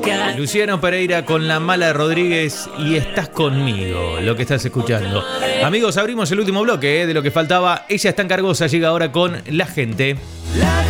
Luciano Pereira con La Mala de Rodríguez y Estás Conmigo, lo que estás escuchando. Amigos, abrimos el último bloque de lo que faltaba. Ella es tan cargosa, llega ahora con La Gente.